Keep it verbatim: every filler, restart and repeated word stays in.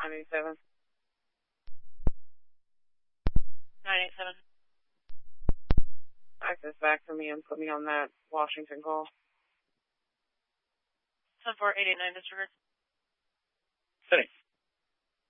nine eight seven. nine eight seven. Access back for me and put me on that Washington call. seven four eight eight nine, disregard.